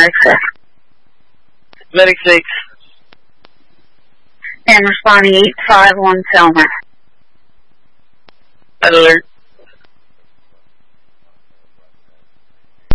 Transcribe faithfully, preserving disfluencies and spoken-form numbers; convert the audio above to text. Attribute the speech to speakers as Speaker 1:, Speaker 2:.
Speaker 1: Medic six.
Speaker 2: Medic six.
Speaker 1: And responding eight five one Selmer.
Speaker 2: Red alert.